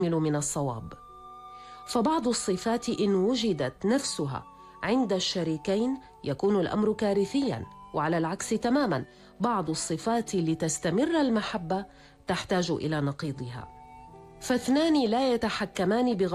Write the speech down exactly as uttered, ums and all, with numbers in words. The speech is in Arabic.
من الصواب. فبعض الصفات إن وجدت نفسها عند الشريكين يكون الأمر كارثياً، وعلى العكس تماماً بعض الصفات لتستمر المحبة تحتاج إلى نقيضها. فاثنان لا يتحكمان بغض